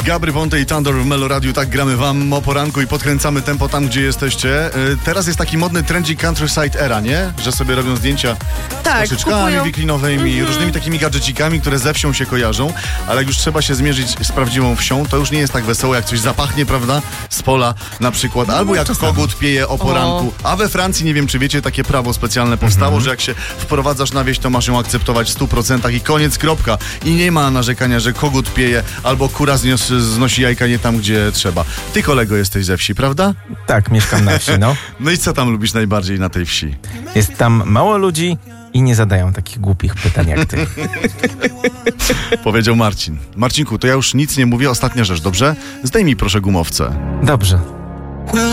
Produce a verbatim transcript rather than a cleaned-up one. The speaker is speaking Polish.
Gabry Ponte i Thunder w Melo Radio. Tak gramy wam o poranku i podkręcamy tempo tam, gdzie jesteście. Teraz jest taki modny trendy countryside era, nie? Że sobie robią zdjęcia tak, z koszyczkami wiklinowymi, mm-hmm. różnymi takimi gadżecikami, które ze wsią się kojarzą, ale jak już trzeba się zmierzyć z prawdziwą wsią, to już nie jest tak wesoło, jak coś zapachnie, prawda? Z pola na przykład, albo no, jak czasami kogut pieje o poranku. O. A we Francji, nie wiem czy wiecie, takie prawo specjalne powstało, mm-hmm. że jak się wprowadzasz na wieś, to masz ją akceptować w stu procentach i koniec, kropka. I nie ma narzekania, że kogut pieje albo kura znios, znosi jajka nie tam, gdzie trzeba. Ty, kolego, jesteś ze wsi, prawda? Tak, mieszkam na wsi, no. No i co tam lubisz najbardziej na tej wsi? Jest tam mało ludzi i nie zadają takich głupich pytań jak ty. Powiedział Marcin. Marcinku, to ja już nic nie mówię, ostatnia rzecz, dobrze? Zdejmij proszę gumowce. Dobrze.